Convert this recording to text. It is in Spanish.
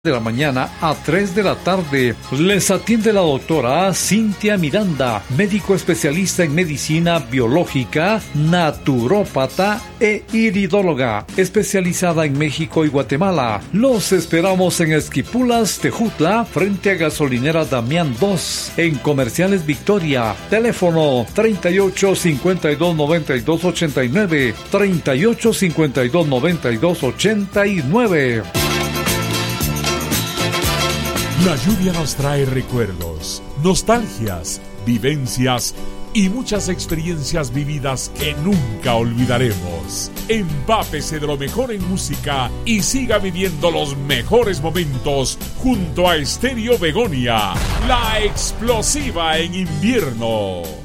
de la mañana a 3 de la tarde. Les atiende la doctora Cintia Miranda, médico especialista en medicina biológica, naturópata e iridóloga, especializada en México y Guatemala. Los esperamos en Esquipulas, Tejutla, frente a Gasolinera Damián 2, en Comerciales Victoria. Teléfono 38 52 92 89, 38 52 92 89. La lluvia nos trae recuerdos, nostalgias, vivencias y muchas experiencias vividas que nunca olvidaremos. Empápese de lo mejor en música y siga viviendo los mejores momentos junto a Estéreo Begonia, la explosiva en invierno.